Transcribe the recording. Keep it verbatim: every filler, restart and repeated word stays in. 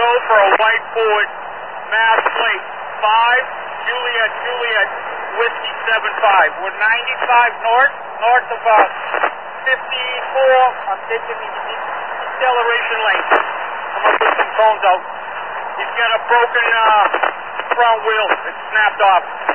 code for a white Ford, Mass plate, five, Juliet, Juliet, Whiskey seven five. We're ninety-five north, north of uh, fifty-four. I'm taking the deceleration lane. I'm going to put some cones out. He's got a broken uh, front wheel. It snapped off.